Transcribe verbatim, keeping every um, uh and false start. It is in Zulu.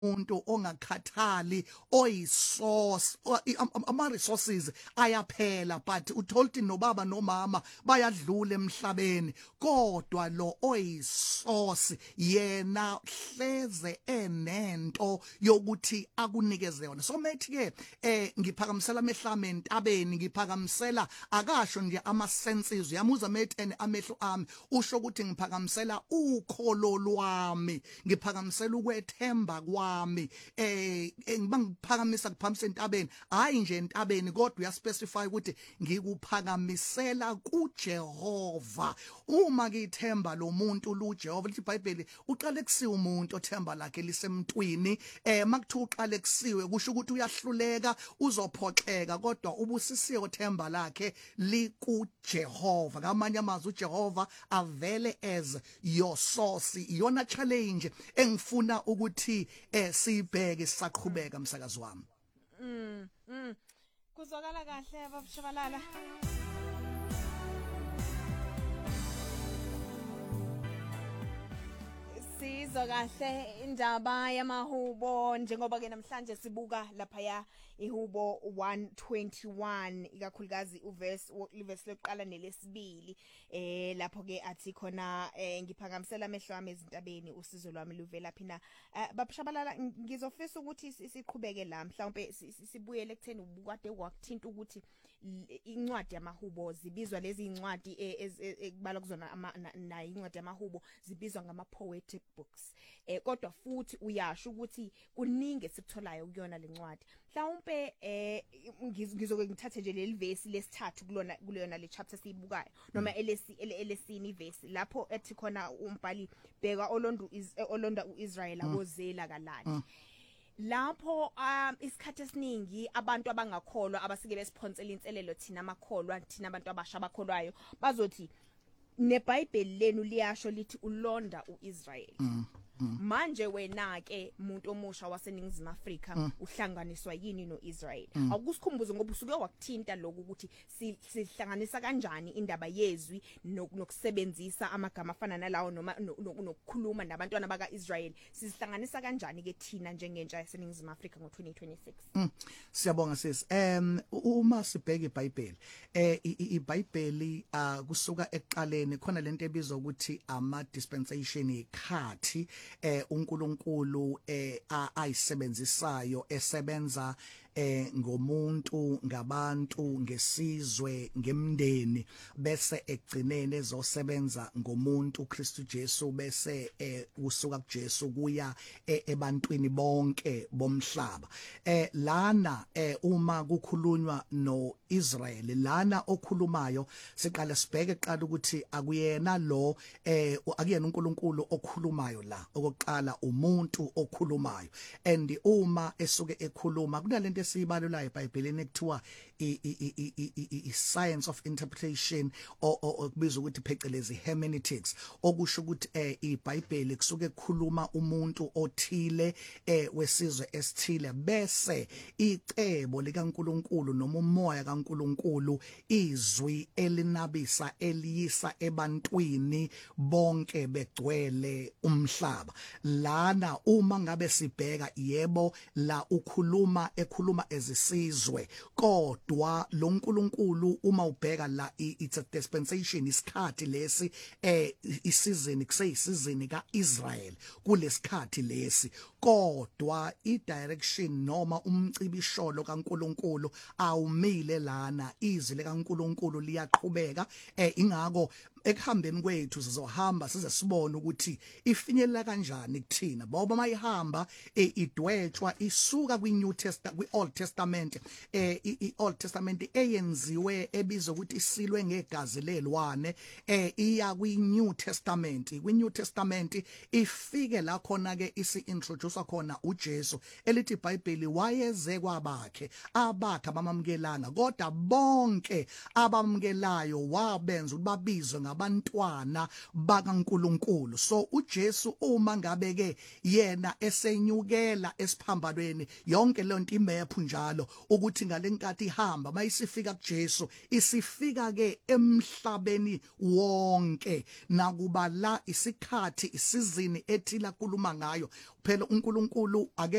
umuntu ongakhathali oyisource ama resources ayaphela but utholti nobaba nomama bayadlula emhlabeni kodwa lo oyisource yena hleze enento yokuthi akunikeze yona so methi ke eh ngiphakamisela amehlami entabeni ngiphakamisela akasho nje ama senses yamuza methi amehlo ami usho ukuthi ngiphakamisela ukholo lwami ngiphakamisela ukwethemba kwami eh ngibangiphakamisa kuphamisa entabeni hayi nje entabeni kodwa uyaspecify ukuthi ngikuphakamisela kuJehova uma ngithemba lo muntu luJehova lithi iBhayibheli uqale kusiwa umuntu othemba lakhe lisemntwini eh makuthiwa uqale kusiwe kusho ukuthi uyahluleka uzophoxeka kodwa ubusisiwe othemba lakhe likuJehova ngamanye amazwi uJehova avele as your source iyona challenge engifuna ukuthi eh sibheke sisaqhubeka umsakazi wami mm mm kuzwakala kahle babushabalala sizwa kahle indaba yamahubo njengoba ke namhlanje sibuka lapha ya ihubo one twenty-one ikakhulukazi uverse uverse lokuqala nelesibili eh lapho ke athi khona eh ngiphakamisela amehlo ami ezintabeni usizo lwami luvela phina babushabalala ngizofisa ukuthi siqhubeke la mhlawumbe sibuyele ekutheni ubukade wakuthinta ukuthi incwadi yamahubo zibizwa lezi incwadi ekubala kuzona na incwadi yamahubo zibizwa ngama poetic books eh kodwa futhi uyasho ukuthi kuningi sikutholayo kuyona lencwadi mhlawumbe eh ngizoke ngithathe nje leli verse lesithathu kulona kulona le chapter siyibukayo noma elesi elesini iverse lapho ethi khona umbhali bheka olonda olonda uIsrael abozela kalani lapho um isikhathi esiningi abantu abangakholwa abasike besiphonsela inselelo thina amakholwa thina abantu abasha abakholwayo bazothi neBhayibheli lenu liyasho lithi ulonda uIsrael mm, mm. manje wena ke umuntu omusha waseningizimu Afrika mm. uhlanganiswa yini noIsrael mm. akusikhumbuze ngoba usuke wakuthinta lokho ukuthi sihlanganisa kanjani indaba yezwi nokusebenzisa amagama afana nalawo noma nokukhuluma nabantwana bakaIsrael sihlanganisa kanjani ke thina njengentsha yaseningizimu Afrika ngo twenty twenty-six mm. Siyabonga sis em uma sibheka iBhayibheli eh iBhayibheli kusuka ekuqaleni khona lento ebizwa ukuthi ama dispensation ikhathi eh uNkulunkulu eh ayisebenzisayo esebenza eh ngomuntu ngabantu ngesizwe ngemndeni bese egcinene ezosebenza ngomuntu uKristu Jesu bese eh usuka kuJesu kuya ebantwini bonke bomhlaba eh lana eh uma kukhulunywa noIsrael lana okhulumayo siqala sibheke eqala ukuthi akuyena lo eh akuyena uNkulunkulu okhulumayo la okokuqala umuntu okhulumayo and uma esuke ekhuluma kunalento esibalulayo eBhayibhelini ekuthiwa i science of interpretation okubizwa ukuthi phecelezi hermeneutics okusho ukuthi eh iBhayibheli kusuke kukhuluma umuntu othile eh wesizwe esithile bese icebo likaNkuluNkulu noma umoya kaNkuluNkulu izwi elinabisa eliyisa ebantwini bonke begcwele umhlaba lana uma ngabe sibheka yebo la ukhuluma ekhuluma ezisizwe kodwa lo uNkulunkulu uma ubheka la it's a dispensation isikhathi lesi eh isizini kuseyisizini kaIsrael kulesikhathi lesi kodwa idirection noma umcibisholo kaNkulunkulu awumile lana izwi likaNkulunkulu liyaqhubeka eh ingako ekuhambeni kwethu sizohamba size sibone ukuthi ifinyelela kanjani kuthina ngoba mayihamba idwetshwa isuka kwiNew Testament kwiOld Testament eh iOld Testament eyenziwe ebizwa ukuthi isilwe ngegazi lelwane eh iya kwiNew Testament kwiNew Testament ifike la khona ke isi introduce khona uJesu elithi iBhayibheli wayeze kwabakhe abakhe abamamkelanga kodwa bonke abamkelayo wabenza ukuthi babizwe ngabantwana bakaNkuluNkulu. So uJesu uma ngabe ke yena esenyukela esiphambanweni yonke lonto imephu njalo ukuthi ngalenkathi ihamba mayisifika kuJesu isifika ke emhlabeni wonke nakuba la isikhathi isizini ethila kuluma ngayo phela uNkulunkulu ake